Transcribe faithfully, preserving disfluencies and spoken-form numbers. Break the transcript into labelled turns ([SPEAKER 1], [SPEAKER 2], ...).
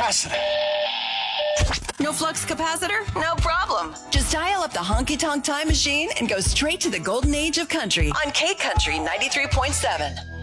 [SPEAKER 1] capacitor.
[SPEAKER 2] No flux capacitor?
[SPEAKER 3] No problem.
[SPEAKER 2] Just dial up the Honky Tonk Time Machine and go straight to the golden age of country on K Country ninety-three point seven.